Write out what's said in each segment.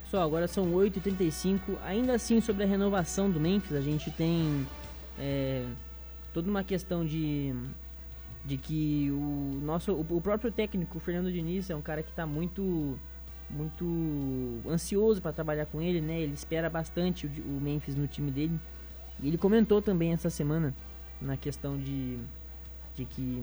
Pessoal, agora são 8h35. Ainda assim, sobre a renovação do Memphis, a gente tem toda uma questão de que o próprio técnico, o Fernando Diniz, é um cara que está muito ansioso para trabalhar com ele, né? Ele espera bastante o Memphis no time dele. E ele comentou também essa semana na questão de que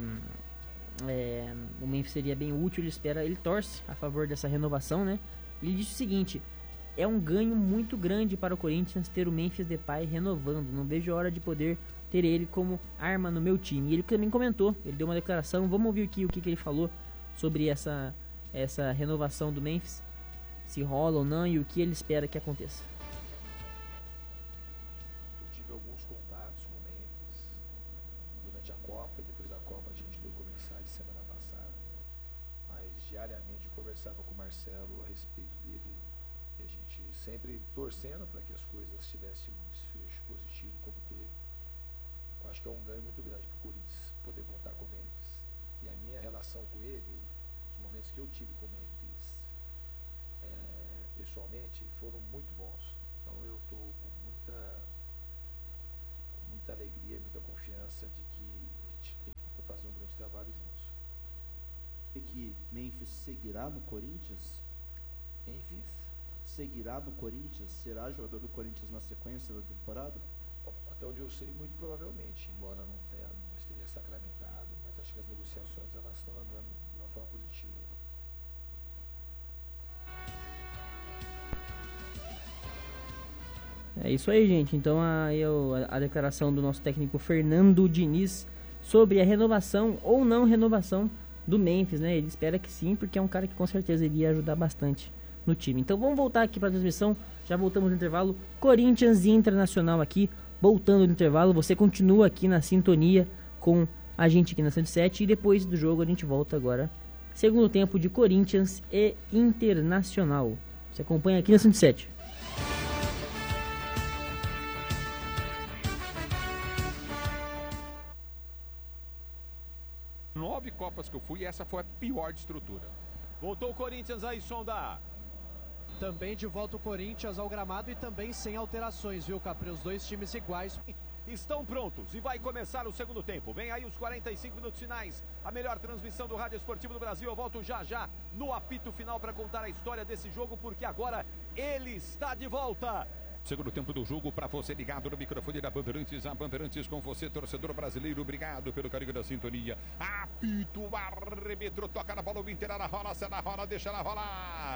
o Memphis seria bem útil. Ele torce a favor dessa renovação, né? Ele disse o seguinte: é um ganho muito grande para o Corinthians ter o Memphis Depay renovando. Não vejo a hora de poder ter ele como arma no meu time. E ele também comentou, ele deu uma declaração. Vamos ouvir aqui o que ele falou sobre essa renovação do Memphis, se rola ou não, e o que ele espera que aconteça. Eu tive alguns contatos com o Memphis durante a Copa, depois da Copa a gente deu mensagem semana passada, mas diariamente eu conversava com o Marcelo a respeito dele, e a gente sempre torcendo para que as coisas tivessem um desfecho positivo como teve. Eu acho que é um ganho muito grande para o Corinthians poder contar com o Memphis, e a minha relação com ele, os momentos que eu tive com o Memphis pessoalmente, foram muito bons. Então eu estou com muita alegria, muita confiança de que a gente tem que fazer um grande trabalho juntos. E que Memphis seguirá no Corinthians? Memphis seguirá no Corinthians? Será jogador do Corinthians na sequência da temporada? Até onde eu sei, muito provavelmente, embora não esteja sacramentado, mas acho que as negociações elas estão andando de uma forma positiva. É isso aí, gente. Então a declaração do nosso técnico Fernando Diniz sobre a renovação ou não renovação do Memphis, né? Ele espera que sim, porque é um cara que com certeza iria ajudar bastante no time. Então vamos voltar aqui para a transmissão. Já voltamos no intervalo. Corinthians e Internacional aqui, voltando no intervalo. Você continua aqui na sintonia com a gente aqui na 107, e depois do jogo a gente volta agora. Segundo tempo de Corinthians e Internacional. Você acompanha aqui na 107. Nove Copas que eu fui, essa foi a pior de estrutura. Voltou o Corinthians aí, Sonda. Também de volta o Corinthians ao gramado e também sem alterações, viu, Capri? Os dois times iguais. Estão prontos e vai começar o segundo tempo. Vem aí os 45 minutos finais. A melhor transmissão do Rádio Esportivo do Brasil. Eu volto já no apito final para contar a história desse jogo, porque agora ele está de volta. Segundo tempo do jogo, para você ligado no microfone da Bandeirantes, a Bandeirantes com você, torcedor brasileiro, obrigado pelo carinho da sintonia. Apito, árbitro, toca na bola, o Inter, ela rola, se ela rola, deixa ela rolar.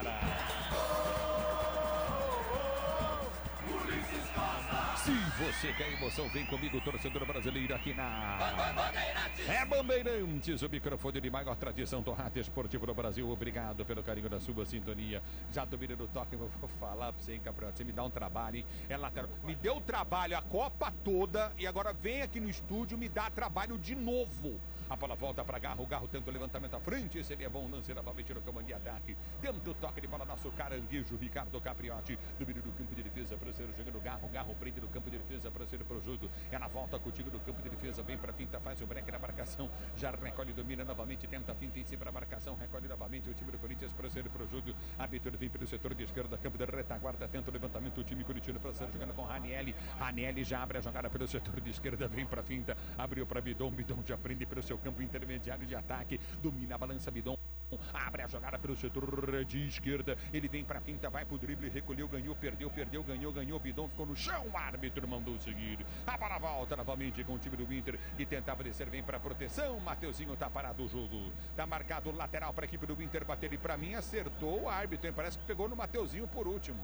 Se você quer emoção, vem comigo, torcedor brasileiro, aqui na Bandeirantes, o microfone de maior tradição do Rádio Esportivo do Brasil. Obrigado pelo carinho da sua sintonia. Já dominando o toque, eu vou falar pra você, hein, Capriotti, você me dá um trabalho, hein? É lateral. Me deu trabalho a Copa toda e agora vem aqui no estúdio me dá trabalho de novo. A bola volta para Garro, o Garro tenta o levantamento à frente, seria bom, lance novamente no comando de ataque. Tenta o toque de bola, nosso caranguejo, Ricardo Capriotti, domínio do campo de defesa, Pranceiro jogando Garro, Garro prende no campo de defesa, Pranceiro pro jogo, ela volta contigo no campo de defesa, vem pra finta, faz o break na marcação, já recolhe, domina novamente, tenta a finta em cima da marcação, recolhe novamente o time do Corinthians, Pranceiro pro jogo, abertura vem pelo setor de esquerda, campo de retaguarda, tenta o levantamento, o time corintiano, Pranceiro jogando com Ranielli, Ranielli já abre a jogada pelo setor de esquerda, vem pra finta, abriu pra Bidon, Bidon já prende pelo seu campo intermediário de ataque, domina a balança Bidon, abre a jogada pelo setor de esquerda, ele vem pra finta, vai pro drible, recolheu, ganhou, perdeu, ganhou, Bidon ficou no chão, o árbitro mandou seguir, a bola volta novamente com o time do Inter, que tentava descer, vem pra proteção, Mateuzinho tá parado o jogo, tá marcado o lateral pra equipe do Inter bater, e pra mim acertou o árbitro, parece que pegou no Mateuzinho por último.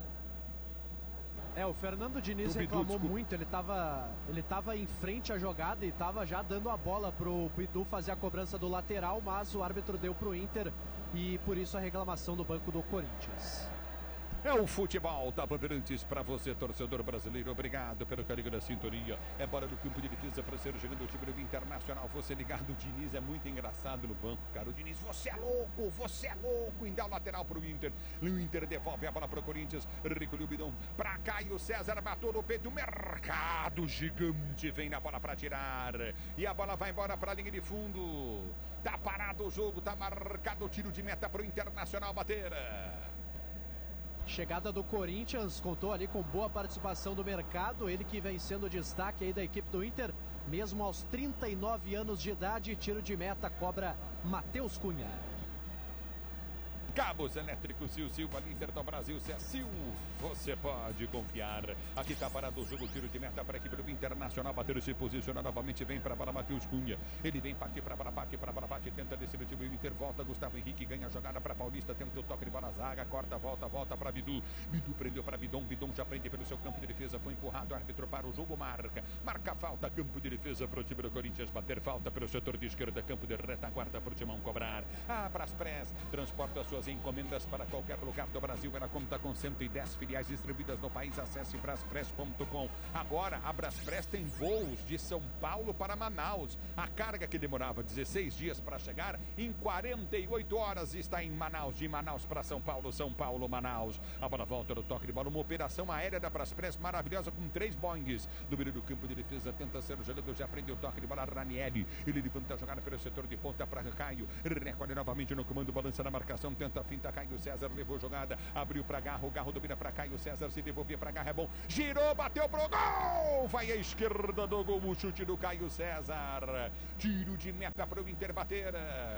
O Fernando Diniz reclamou muito, ele tava em frente à jogada e tava já dando a bola pro Bidu fazer a cobrança do lateral, mas o árbitro deu pro Inter e por isso a reclamação do banco do Corinthians. É o futebol da Bandeirantes para você, torcedor brasileiro. Obrigado pelo carinho da sintonia. É bola no campo de defesa para ser jogando o time do Internacional. Você ligado, o Diniz é muito engraçado no banco, cara. O Diniz, você é louco. Em dar o lateral para o Inter. O Inter devolve a bola para o Corinthians. Recolheu o Bidon para Caio César. Matou no peito. Mercado gigante. Vem na bola para tirar. E a bola vai embora para a linha de fundo. Tá parado o jogo. Tá marcado o tiro de meta para o Internacional bater. Chegada do Corinthians, contou ali com boa participação do mercado, ele que vem sendo destaque aí da equipe do Inter, mesmo aos 39 anos de idade. Tiro de meta, cobra Matheus Cunha. Cabos elétricos Silva, líder do Brasil, Sil, você pode confiar. Aqui está parado o jogo, tiro de meta para a equipe do Internacional, bater e se posiciona novamente, vem para a bola Matheus Cunha, ele vem partir para a bola, bate, tenta descer o time do Inter, volta, Gustavo Henrique ganha a jogada para Paulista, tenta o toque de bola, zaga, corta, volta para Bidu, prendeu para Bidon já prende pelo seu campo de defesa, foi empurrado, árbitro para o jogo, marca falta, campo de defesa para o time do Corinthians, bater falta pelo setor de esquerda, campo de retaguarda para o Timão cobrar, Braspress, transporta suas encomendas para qualquer lugar do Brasil. Ela conta com 110 filiais distribuídas no país. Acesse braspress.com. Agora a Braspress tem voos de São Paulo para Manaus. A carga que demorava 16 dias para chegar, em 48 horas está em Manaus. De Manaus para São Paulo, Manaus. A bola volta no toque de bola. Uma operação aérea da Braspress maravilhosa com 3 Boeings. No meio do campo de defesa, tenta ser o jogador, já prende o toque de bola. Ranieri, ele levanta a jogada pelo setor de ponta para Caio. Recolhe novamente no comando, balança na marcação, tenta a finta, Caio César levou jogada, abriu para Garro, Garro domina para Caio César, se devolver para Garro, é bom, girou, bateu pro gol, vai à esquerda do gol, o chute do Caio César, tiro de meta para o Inter bater.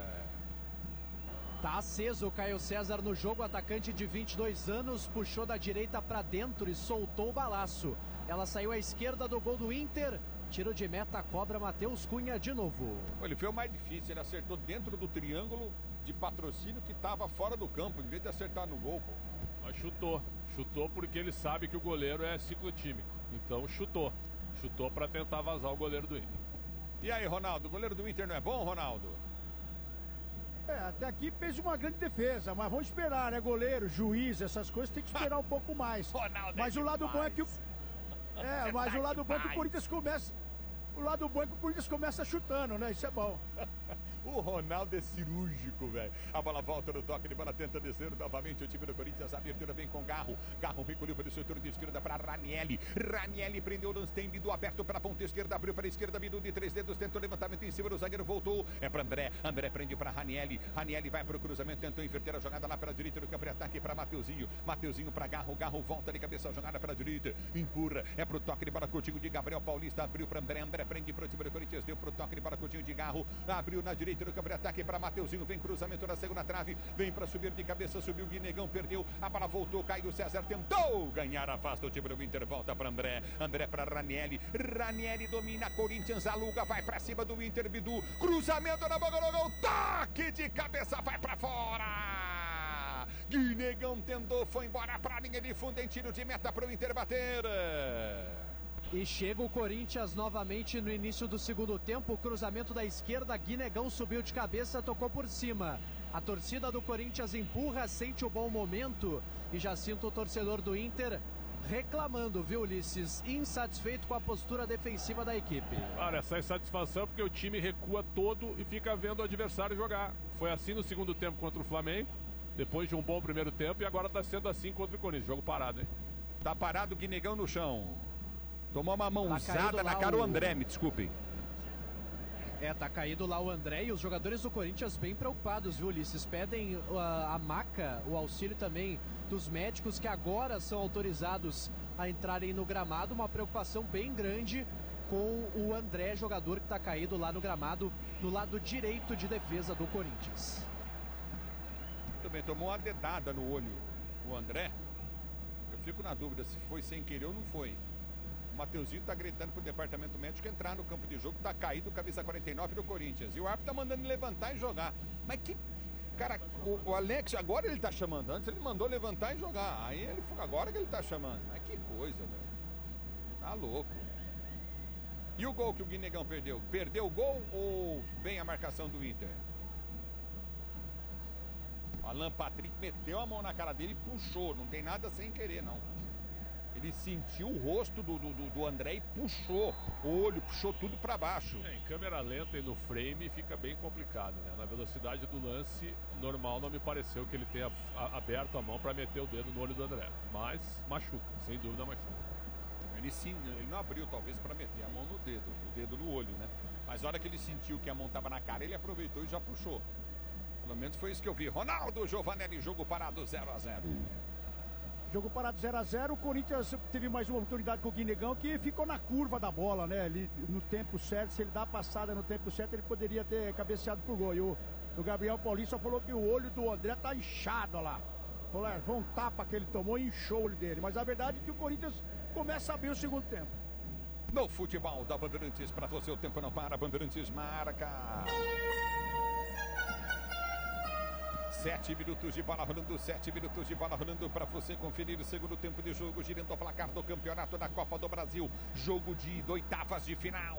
Tá aceso o Caio César no jogo, atacante de 22 anos, puxou da direita para dentro e soltou o balaço. Ela saiu à esquerda do gol do Inter. Tiro de meta, cobra Matheus Cunha de novo. Ele foi o mais difícil, ele acertou dentro do triângulo de patrocínio que estava fora do campo, em vez de acertar no gol, pô. Mas chutou porque ele sabe que o goleiro é ciclotímico, então chutou para tentar vazar o goleiro do Inter. E aí, Ronaldo, o goleiro do Inter não é bom, Ronaldo? Até aqui fez uma grande defesa, mas vamos esperar, né, goleiro, juiz, essas coisas tem que esperar um pouco mais. Ronaldo, mas o lado bom é que o mas o lado bom é que o Corinthians começa. O lado bom é que o Corinthians começa chutando, né? Isso é bom. O Ronaldo é cirúrgico, velho. A bola volta no toque de bola, tenta descer novamente o time do Corinthians. A abertura vem com Garro. Garro recolheu para o setor de esquerda para Ranieri. Ranieri prendeu o lance, tem Bidu aberto para a ponta esquerda, abriu para a esquerda, Bidu de 3 dedos, tentou levantamento em cima do zagueiro, voltou. É para André. André prende para Ranieri. Ranieri vai para o cruzamento, tentou inverter a jogada lá para a direita do campo de ataque para Mateuzinho. Mateuzinho para Garro. Garro volta de cabeça a jogada para a direita. Empurra. É para o toque de bola curtinho de Gabriel Paulista. Abriu para André. André prende para o time do Corinthians. Deu para o toque de bola curtinho de Garro. Abriu na direita do campo de ataque para Mateuzinho, vem cruzamento na segunda trave, vem para subir de cabeça, subiu o Guinegão, perdeu, a bola voltou, Caio César tentou ganhar, afasta o time do Inter, volta para André, André para Ranieri, Ranieri domina, Corinthians aluga, vai para cima do Inter, Bidu, cruzamento na boca do gol, toque de cabeça, vai para fora, Guinegão tentou, foi embora para a linha de fundo, em tiro de meta para o Inter bater. E chega o Corinthians novamente no início do segundo tempo. O cruzamento da esquerda, Guinegão subiu de cabeça, tocou por cima. A torcida do Corinthians empurra, sente o bom momento. E já sinto o torcedor do Inter reclamando, viu, Ulisses? Insatisfeito com a postura defensiva da equipe. Cara, essa insatisfação porque o time recua todo e fica vendo o adversário jogar. Foi assim no segundo tempo contra o Flamengo, depois de um bom primeiro tempo, e agora está sendo assim contra o Corinthians. Jogo parado, hein? Tá parado o Guinegão no chão. Tomou uma mãozada na cara o André, me desculpem. Tá caído lá o André e os jogadores do Corinthians bem preocupados, viu, Ulisses? Pedem a maca, o auxílio também dos médicos que agora são autorizados a entrarem no gramado. Uma preocupação bem grande com o André, jogador que está caído lá no gramado, no lado direito de defesa do Corinthians. Também tomou uma dedada no olho o André. Eu fico na dúvida se foi sem querer ou não foi. O Mateuzinho está gritando pro departamento médico entrar no campo de jogo, tá caído, camisa 49 do Corinthians. E o árbitro tá mandando ele levantar e jogar. Mas que... Cara, o Alex, agora ele tá chamando. Antes ele mandou levantar e jogar. Aí ele foi agora que ele tá chamando. Mas que coisa, velho. Tá louco. E o gol que o Guinegão perdeu? Perdeu o gol ou vem a marcação do Inter? O Alan Patrick meteu a mão na cara dele e puxou. Não tem nada sem querer, não. Ele sentiu o rosto do André e puxou o olho, puxou tudo para baixo. Em câmera lenta e no frame fica bem complicado, né? Na velocidade do lance normal não me pareceu que ele tenha aberto a mão para meter o dedo no olho do André. Mas machuca, sem dúvida machuca. Ele não abriu talvez para meter a mão no dedo no olho, né? Mas na hora que ele sentiu que a mão estava na cara, ele aproveitou e já puxou. Pelo menos foi isso que eu vi. Ronaldo Giovanelli, jogo parado 0-0. Jogo parado 0x0, o Corinthians teve mais uma oportunidade com o Guinegão, que ficou na curva da bola, né? Ali no tempo certo, se ele dá a passada no tempo certo, ele poderia ter cabeceado pro gol. E o Gabriel Paulista falou que o olho do André tá inchado, olha lá. Falou, foi um tapa que ele tomou e inchou o olho dele. Mas a verdade é que o Corinthians começa a abrir o segundo tempo. No futebol da Bandeirantes, para você o tempo não para, Bandeirantes marca. 7 minutos de bola rolando, 7 minutos de bola rolando para você conferir o segundo tempo de jogo, girando o placar do campeonato da Copa do Brasil. Jogo de oitavas de final.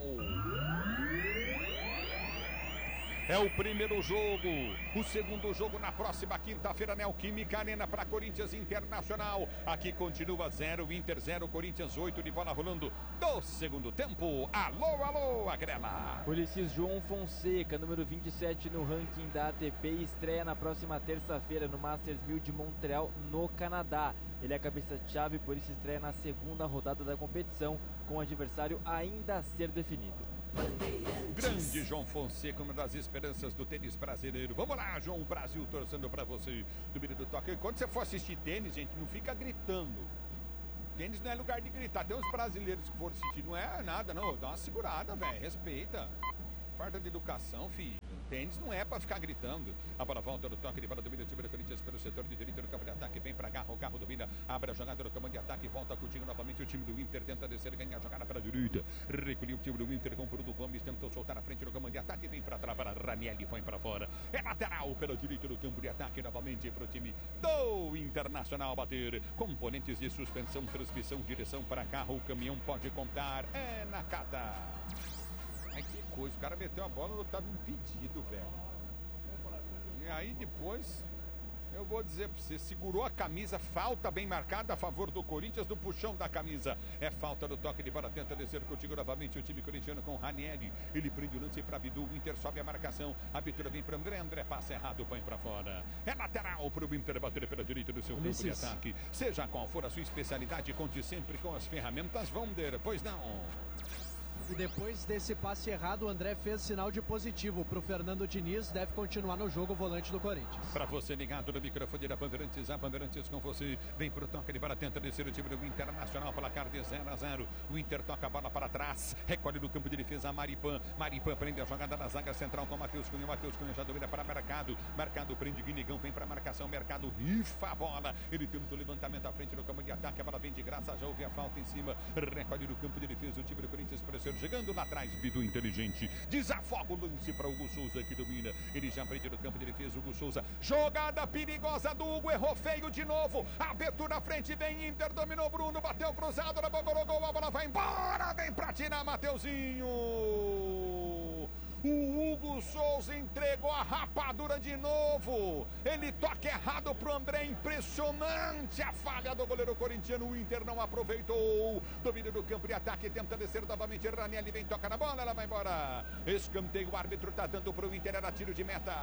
É o primeiro jogo, o segundo jogo na próxima quinta-feira, Neoquímica Arena para Corinthians Internacional. Aqui continua 0, Inter 0, Corinthians 8 de bola rolando do segundo tempo. Alô, alô, Agrela. Ulisses João Fonseca, número 27 no ranking da ATP, estreia na próxima terça-feira no Masters 1000 de Montreal, no Canadá. Ele é cabeça-chave, por isso estreia na segunda rodada da competição, com o adversário ainda a ser definido. Grande João Fonseca, uma das esperanças do tênis brasileiro. Vamos lá, João, Brasil torcendo pra você. Do do toque. Quando você for assistir tênis, gente, não fica gritando. Tênis não é lugar de gritar. Tem uns brasileiros que foram assistir, não é nada, não. Dá uma segurada, velho. Respeita. Falta de educação, filho. Tênis não é pra ficar gritando. A bola volta no toque de bola, domina o time do Corinthians pelo setor de direita no campo de ataque. Vem pra Garro, o Garro domina, abre a jogada no campo de ataque. Volta curtindo novamente o time do Inter. Tenta descer e ganhar a jogada para a direita. Recolheu o time do Inter com o Bruno Gomes. Tentou soltar na frente no campo de ataque. Vem pra travar a Ranieri, põe pra fora. É lateral pela direita no campo de ataque. Novamente pro time do Internacional bater. Componentes de suspensão, transmissão, direção para carro. O caminhão pode contar. É na cata. Ai, que coisa, o cara meteu a bola, eu tava impedido, velho. E aí depois, eu vou dizer pra você, segurou a camisa, falta bem marcada a favor do Corinthians, do puxão da camisa. É falta do toque de bola, tenta descer contigo novamente o time corintiano com Ranieri. Ele prende o lance pra Bidu, o Inter sobe a marcação. A abertura vem pra André, André passa errado, põe pra fora. É lateral pro Inter bater pela direita do seu campo de ataque. Seja qual for a sua especialidade, conte sempre com as ferramentas Vonder, pois não. E depois desse passe errado, o André fez sinal de positivo para o Fernando Diniz. Deve continuar no jogo o volante do Corinthians. Para você ligado no microfone da Bandeirantes, a Bandeirantes com você. Vem pro toque de bola, tenta descer o time do Internacional, placar de 0-0. O Inter toca a bola para trás, recolhe no campo de defesa a Maripan. Maripan prende a jogada na zaga central com o Matheus Cunha. Matheus Cunha já domina para Mercado. Mercado prende Guinegão, vem para marcação. Mercado rifa a bola. Ele tenta o levantamento à frente no campo de ataque. A bola vem de graça, já houve a falta em cima. Recolhe no campo de defesa o time do Corinthians, pressiona. Chegando lá atrás, Bidu inteligente. Desafoga o lance para Hugo Souza que domina. Ele já prende no campo de defesa, Hugo Souza. Jogada perigosa do Hugo, errou feio de novo. Abertura na frente, vem Inter, dominou Bruno, bateu cruzado, na bola, a bola vai embora. Vem pra tirar Mateuzinho. O Hugo Souza entregou a rapadura de novo. Ele toca errado pro André. Impressionante a falha do goleiro corintiano. O Inter não aproveitou. Domínio do campo de ataque. Tenta descer novamente. Ranieri vem, toca na bola. Ela vai embora. Escanteio. O árbitro tá dando pro Inter. Era tiro de meta.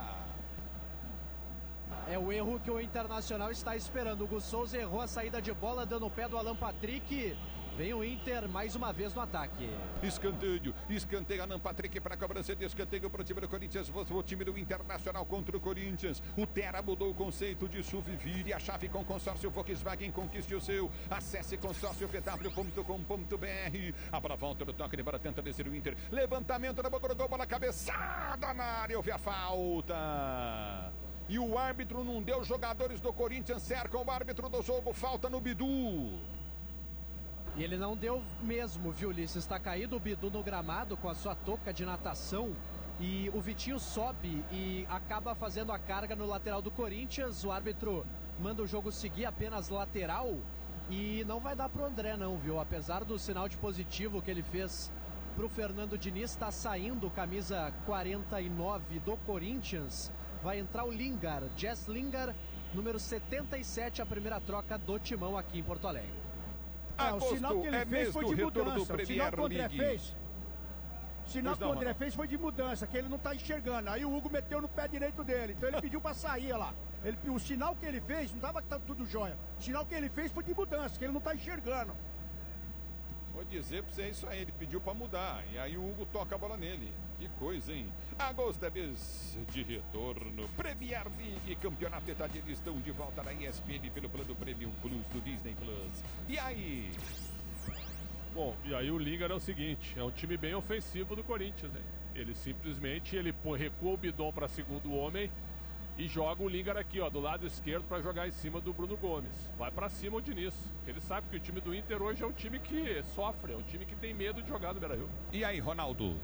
É o erro que o Internacional está esperando. O Hugo Souza errou a saída de bola, dando o pé do Alan Patrick. Vem o Inter mais uma vez no ataque. Escanteio, Alan Patrick para a cobrança de escanteio para o time do Corinthians, o time do Internacional contra o Corinthians. O Tera mudou o conceito de SUV, vire a chave com consórcio Volkswagen, conquiste o seu. Acesse consórciovw.com.br. A bola volta no toque de bola, tenta descer o Inter. Levantamento da boca do gol, bola cabeçada na área, houve a falta. E o árbitro não deu, jogadores do Corinthians cercam o árbitro do jogo, falta no Bidu. E ele não deu mesmo, viu, Ulisses? Está caído o Bidu no gramado com a sua touca de natação. E o Vitinho sobe e acaba fazendo a carga no lateral do Corinthians. O árbitro manda o jogo seguir apenas lateral. E não vai dar pro André não, viu? Apesar do sinal de positivo que ele fez pro Fernando Diniz, está saindo camisa 49 do Corinthians. Vai entrar o Lingard, Jess Lingard, número 77, a primeira troca do Timão aqui em Porto Alegre. O sinal que ele fez foi de mudança. O sinal que o André fez. O sinal que o André fez foi de mudança, que ele não está enxergando. Aí o Hugo meteu no pé direito dele. Então ele pediu para sair lá. O sinal que ele fez, não estava tudo jóia. O sinal que ele fez foi de mudança, que ele não está enxergando. Vou dizer pra você, é isso aí, ele pediu pra mudar. E aí o Hugo toca a bola nele. Que coisa, hein? Agosto é mês de retorno. Premier League, campeonato etadinho, estão de volta na ESPN pelo plano Premium Plus do Disney Plus. E aí? Bom, e aí o Lingard é o seguinte, é um time bem ofensivo do Corinthians, hein? Ele simplesmente recua o Bidon para segundo homem e joga o Lingard aqui, ó, do lado esquerdo para jogar em cima do Bruno Gomes. Vai para cima o Diniz. Ele sabe que o time do Inter hoje é um time que sofre, é um time que tem medo de jogar no Beira-Rio. E aí, Ronaldo?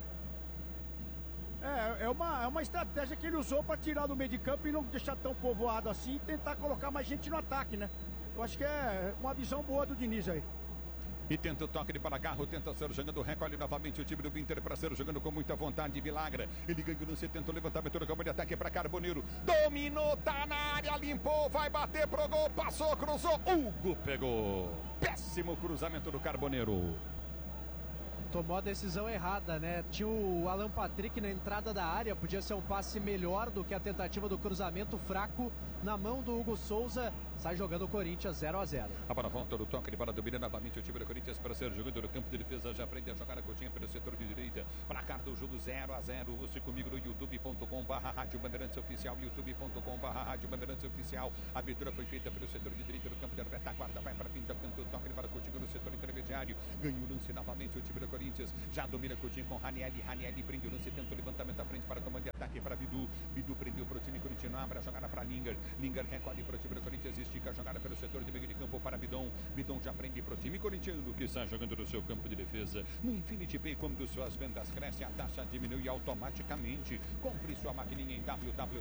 É uma estratégia que ele usou para tirar do meio de campo e não deixar tão povoado assim e tentar colocar mais gente no ataque, né? Eu acho que é uma visão boa do Diniz aí. E tenta o toque de Paragarro, tenta ser jogando, recolhe novamente o time do Inter para ser jogando com muita vontade. Vilagra, ele ganha no 70, o levantamento do campo de ataque para Carboneiro. Dominou, tá na área, limpou, vai bater pro gol, passou, cruzou. Hugo pegou. Péssimo cruzamento do Carboneiro. Tomou a decisão errada, né? Tinha o Alan Patrick na entrada da área, podia ser um passe melhor do que a tentativa do cruzamento fraco na mão do Hugo Souza. Sai jogando o Corinthians 0-0. A bola volta do toque de bola, domina novamente o time do Corinthians para ser jogando no campo de defesa. Já aprende a jogar a coxinha pelo setor de direita. Placar do jogo 0-0. Você comigo no youtube.com/Rádio Bandeirantes Oficial. youtube.com/Rádio Bandeirantes Oficial. A abertura foi feita pelo setor de direita do campo de retaguarda. Vai para pinta, canto, toque de bola contigo no setor intermediário. Ganha o lance novamente o time do Corinthians. Já domina Coutinho com Ranieri. Ranieri prende o lance, tenta o levantamento à frente para o comando de ataque para Bidu. Bidu prendeu para o time corintiano. Abre a jogada para Lingard. Lingard recolhe para o time do Corinthians. Estica a jogada pelo setor de meio de campo para Bidon. Bidon já prende para o time corintiano que está jogando no seu campo de defesa. No Infinity Pay, quando suas vendas crescem, a taxa diminui automaticamente. Compre sua maquininha em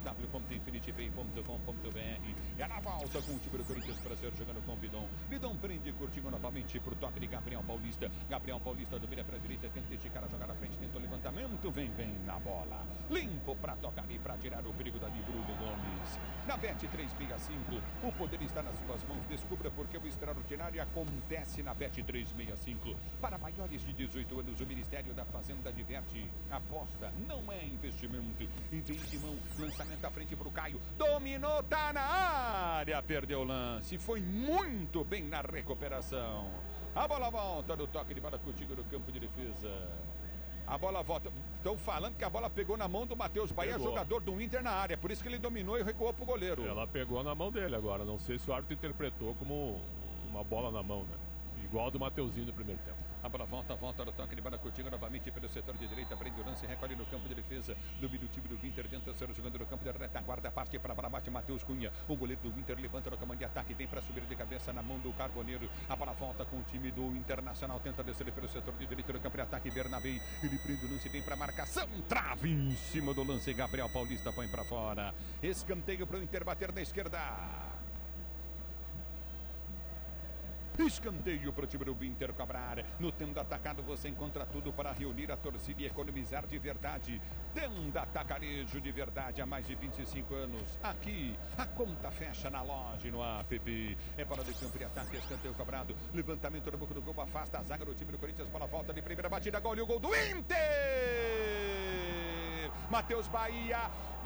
www.infinitypay.com.br. É na volta com o time do Corinthians para ser jogando com Bidon. Bidon prende curtindo novamente para o toque de Gabriel Paulista. Gabriel Paulista domina para a direita, tenta esticar a jogada à frente, tenta o levantamento, vem na bola. Limpo para tocar e para tirar o perigo dali, Bruno Gomes. Na Bet365, o poder está nas suas mãos. Descubra porque o extraordinário acontece na Bet365. Para maiores de 18 anos, o Ministério da Fazenda diverte. Aposta não é investimento. E vem de mão, lançamento à frente para o Caio. Dominou, tá na área. Perdeu o lance. Foi muito bem na recuperação. A bola volta do toque de bola contigo no campo de defesa. A bola volta. Estão falando que a bola pegou na mão do Matheus Bahia, jogador do Inter na área. Por isso que ele dominou e recuou pro goleiro. Ela pegou na mão dele agora. Não sei se o árbitro interpretou como uma bola na mão, né? Igual do Mateuzinho no primeiro tempo. A bola volta no toque de bola contigo novamente pelo setor de direita. Prende o lance, recolhe no campo de defesa. Domina o time do Inter, tenta ser jogando no campo de retaguarda. Parte para bate Matheus Cunha. O goleiro do Inter levanta no comando de ataque. Vem para subir de cabeça na mão do Carboneiro. A bola volta com o time do Internacional. Tenta descer pelo setor de direita no campo de ataque. Bernabé. Ele prende o lance, vem para marcação. Trave em cima do lance. Gabriel Paulista põe para fora. Escanteio para o Inter bater na esquerda. Escanteio para o time do Inter cobrar. No Tenda Atacado você encontra tudo para reunir a torcida e economizar de verdade. Tenda Atacarejo de verdade há mais de 25 anos. Aqui a conta fecha na loja e no app. É bola de campo de ataque, escanteio cobrado. Levantamento no boca do gol, afasta a zaga do time do Corinthians. Bola volta de primeira batida, gol e o gol do Inter. Matheus Bahia.